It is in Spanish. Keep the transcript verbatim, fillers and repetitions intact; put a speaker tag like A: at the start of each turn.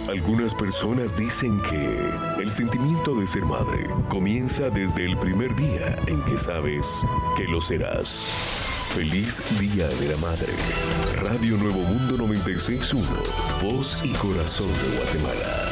A: Algunas personas dicen que el sentimiento de ser madre comienza desde el primer día en que sabes que lo serás. Feliz Día de la Madre. Radio Nuevo Mundo noventa y seis punto uno, voz y corazón de Guatemala.